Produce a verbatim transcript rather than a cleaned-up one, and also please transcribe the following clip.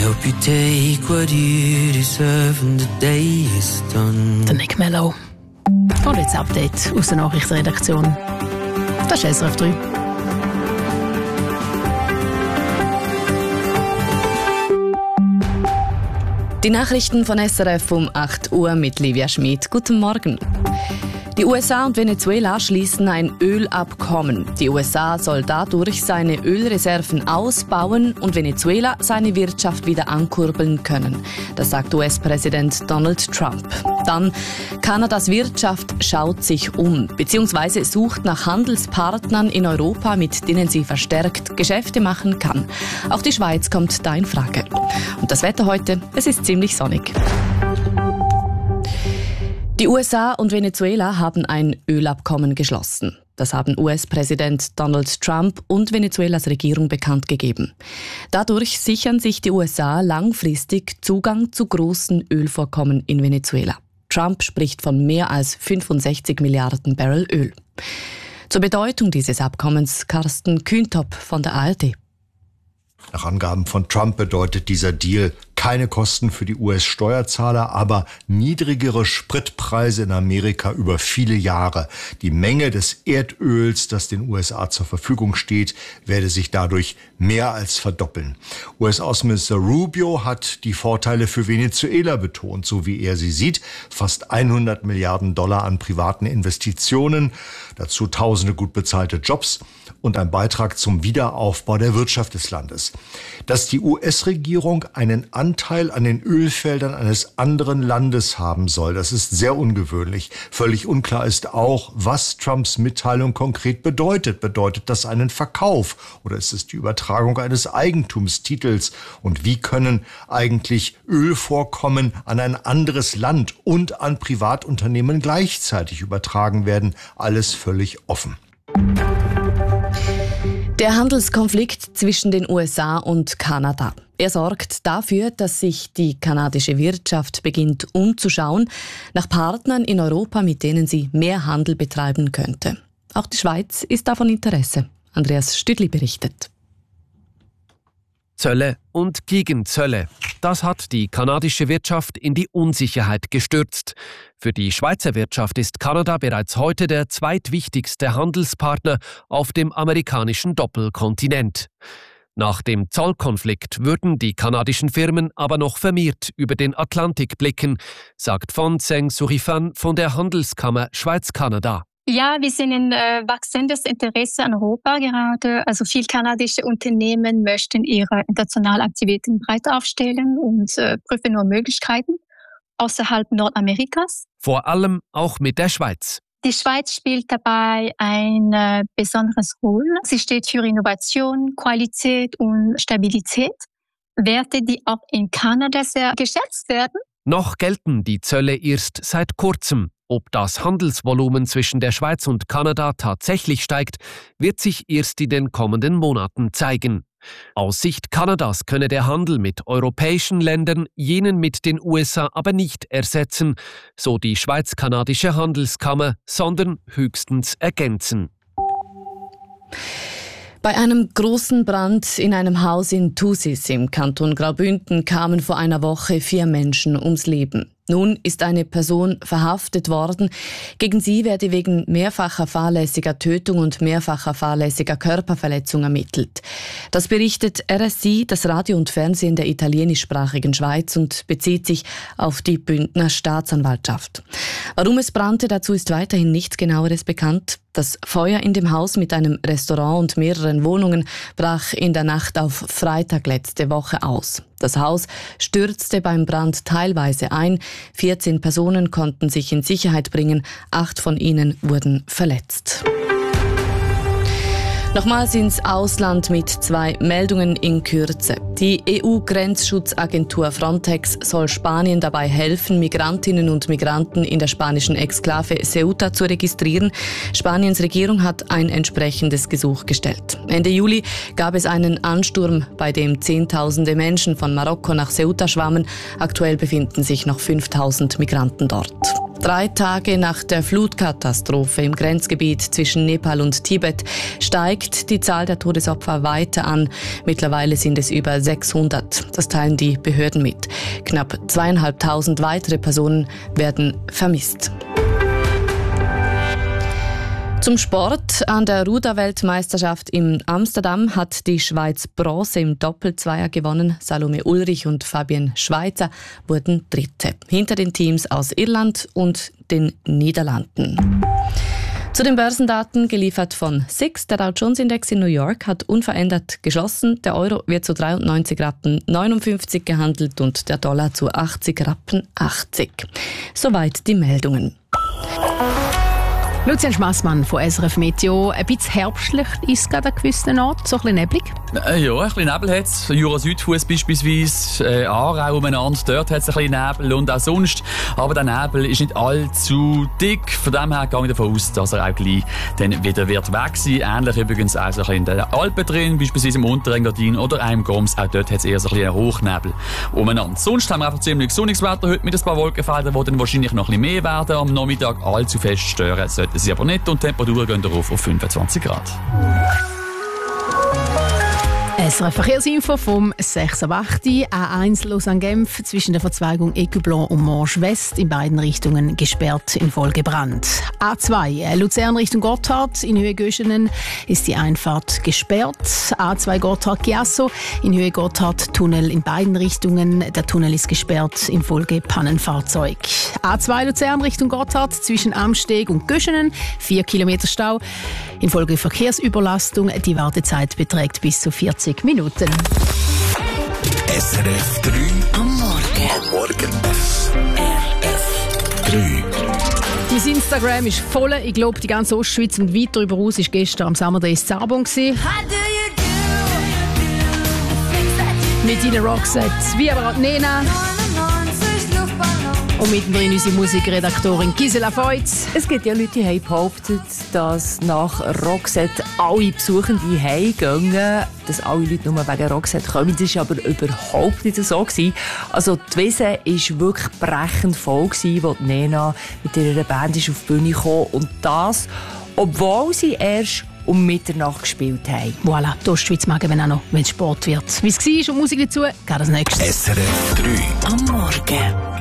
hope you take what you deserve and the day is done. Der Nick Mello. Und jetzt Update aus der Nachrichtenredaktion. Das ist S R F drei. Die Nachrichten von S R F um acht Uhr mit Livia Schmid. Guten Morgen. Die U S A und Venezuela schließen ein Ölabkommen. Die U S A soll dadurch seine Ölreserven ausbauen und Venezuela seine Wirtschaft wieder ankurbeln können. Das sagt U S-Präsident Donald Trump. Dann, Kanadas Wirtschaft schaut sich um, beziehungsweise sucht nach Handelspartnern in Europa, mit denen sie verstärkt Geschäfte machen kann. Auch die Schweiz kommt da in Frage. Und das Wetter heute, es ist ziemlich sonnig. Die U S A und Venezuela haben ein Ölabkommen geschlossen. Das haben U S-Präsident Donald Trump und Venezuelas Regierung bekannt gegeben. Dadurch sichern sich die U S A langfristig Zugang zu großen Ölvorkommen in Venezuela. Trump spricht von mehr als fünfundsechzig Milliarden Barrel Öl. Zur Bedeutung dieses Abkommens Carsten Kühntop von der A R D. Nach Angaben von Trump bedeutet dieser Deal keine Kosten für die U S-Steuerzahler, aber niedrigere Spritpreise in Amerika über viele Jahre. Die Menge des Erdöls, das den U S A zur Verfügung steht, werde sich dadurch mehr als verdoppeln. U S-Außenminister Rubio hat die Vorteile für Venezuela betont, so wie er sie sieht. Fast hundert Milliarden Dollar an privaten Investitionen, dazu tausende gut bezahlte Jobs und ein Beitrag zum Wiederaufbau der Wirtschaft des Landes. Dass die U S-Regierung einen Anteil an den Ölfeldern eines anderen Landes haben soll, das ist sehr ungewöhnlich. Völlig unklar ist auch, was Trumps Mitteilung konkret bedeutet. Bedeutet das einen Verkauf oder ist es die Übertragung eines Eigentumstitels? Und wie können eigentlich Ölvorkommen an ein anderes Land und an Privatunternehmen gleichzeitig übertragen werden? Alles völlig offen. Der Handelskonflikt zwischen den U S A und Kanada. Er sorgt dafür, dass sich die kanadische Wirtschaft beginnt umzuschauen nach Partnern in Europa, mit denen sie mehr Handel betreiben könnte. Auch die Schweiz ist davon Interesse. Andreas Stüdli berichtet. Zölle und Gegenzölle. Das hat die kanadische Wirtschaft in die Unsicherheit gestürzt. Für die Schweizer Wirtschaft ist Kanada bereits heute der zweitwichtigste Handelspartner auf dem amerikanischen Doppelkontinent. Nach dem Zollkonflikt würden die kanadischen Firmen aber noch vermehrt über den Atlantik blicken, sagt Fon Zeng Surifan von der Handelskammer Schweiz-Kanada. Ja, wir sehen ein äh, wachsendes Interesse an Europa gerade. Also viele kanadische Unternehmen möchten ihre internationalen Aktivitäten breit aufstellen und äh, prüfen nur Möglichkeiten außerhalb Nordamerikas. Vor allem auch mit der Schweiz. Die Schweiz spielt dabei ein äh, besonderes Rolle. Sie steht für Innovation, Qualität und Stabilität. Werte, die auch in Kanada sehr geschätzt werden. Noch gelten die Zölle erst seit kurzem. Ob das Handelsvolumen zwischen der Schweiz und Kanada tatsächlich steigt, wird sich erst in den kommenden Monaten zeigen. Aus Sicht Kanadas könne der Handel mit europäischen Ländern jenen mit den U S A aber nicht ersetzen, so die Schweiz-Kanadische Handelskammer, sondern höchstens ergänzen. Bei einem großen Brand in einem Haus in Thusis im Kanton Graubünden kamen vor einer Woche vier Menschen ums Leben. Nun ist eine Person verhaftet worden. Gegen sie werde wegen mehrfacher fahrlässiger Tötung und mehrfacher fahrlässiger Körperverletzung ermittelt. Das berichtet R S I, das Radio und Fernsehen der italienischsprachigen Schweiz, und bezieht sich auf die Bündner Staatsanwaltschaft. Warum es brannte, dazu ist weiterhin nichts Genaueres bekannt. Das Feuer in dem Haus mit einem Restaurant und mehreren Wohnungen brach in der Nacht auf Freitag letzte Woche aus. Das Haus stürzte beim Brand teilweise ein. vierzehn Personen konnten sich in Sicherheit bringen. Acht von ihnen wurden verletzt. Nochmals ins Ausland mit zwei Meldungen in Kürze. Die E U-Grenzschutzagentur Frontex soll Spanien dabei helfen, Migrantinnen und Migranten in der spanischen Exklave Ceuta zu registrieren. Spaniens Regierung hat ein entsprechendes Gesuch gestellt. Ende Juli gab es einen Ansturm, bei dem Zehntausende Menschen von Marokko nach Ceuta schwammen. Aktuell befinden sich noch fünftausend Migranten dort. Drei Tage nach der Flutkatastrophe im Grenzgebiet zwischen Nepal und Tibet steigt die Zahl der Todesopfer weiter an. Mittlerweile sind es über sechshundert. Das teilen die Behörden mit. Knapp zweieinhalbtausend weitere Personen werden vermisst. Zum Sport. An der Ruder-Weltmeisterschaft in Amsterdam hat die Schweiz Bronze im Doppelzweier gewonnen. Salome Ulrich und Fabienne Schweizer wurden Dritte, hinter den Teams aus Irland und den Niederlanden. Zu den Börsendaten geliefert von S I X. Der Dow Jones Index in New York hat unverändert geschlossen. Der Euro wird zu dreiundneunzig Rappen neunundfünfzig gehandelt und der Dollar zu achtzig Rappen achtzig. Soweit die Meldungen. Lucian Schmassmann von S R F Meteo. Ein bisschen herbstlich ist es gerade an gewissen Orten, so ein bisschen neblig. Äh, ja, ein bisschen Nebel hat es. Jura-Südfuss beispielsweise, äh, Aarau umeinander, dort hat es ein bisschen Nebel und auch sonst. Aber der Nebel ist nicht allzu dick. Von dem her gehe ich davon aus, dass er auch gleich dann wieder wird weg sein. Ähnlich übrigens auch so ein bisschen in den Alpen drin, beispielsweise im Unterengadin oder auch im Goms. Auch dort hat es eher so ein bisschen einen Hochnebel umeinander. Sonst haben wir einfach ziemlich sonniges Wetter heute mit ein paar Wolkenfeldern, die dann wahrscheinlich noch ein bisschen mehr werden am Nachmittag. Allzu fest stören sollten sie aber nicht und die Temperaturen gehen darauf auf fünfundzwanzig Grad. S R F Verkehrsinfo vom sechs Uhr acht. A eins Lausanne-Genf zwischen der Verzweigung Écublon und Morges West in beiden Richtungen gesperrt infolge Brand. A zwei Luzern Richtung Gotthard in Höhe Göschenen ist die Einfahrt gesperrt. A zwei Gotthard-Giasso in Höhe Gotthard-Tunnel in beiden Richtungen. Der Tunnel ist gesperrt infolge Pannenfahrzeug. A zwei Luzern Richtung Gotthard zwischen Amsteg und Göschenen vier Kilometer Stau. Infolge Verkehrsüberlastung. Die Wartezeit beträgt bis zu vierzig Minuten. S R F drei am Morgen. Am Morgen. S R F drei. Mein Instagram ist voll. Ich glaube, die ganze Ostschweiz und weiter über raus war gestern am Summer Days Zarbon. Mit ihnen Roxette, wie aber auch Nena. Und mittendrin unsere Musikredaktorin Gisela Feutz. Es gibt ja Leute, die haben behauptet, dass nach Roxette alle Besuchende heimgehen, dass alle Leute nur wegen Roxette kommen. Das war aber überhaupt nicht so gewesen. Also die Wiese war wirklich brechend voll gewesen, als Nena mit ihrer Band ist auf die Bühne kam. Und das, obwohl sie erst um Mitternacht gespielt haben. Voilà, die Ostschweiz mag eben auch noch, wenn es Sport wird. Wie es war und Musik dazu, geht das nächstes. S R F drei am Morgen.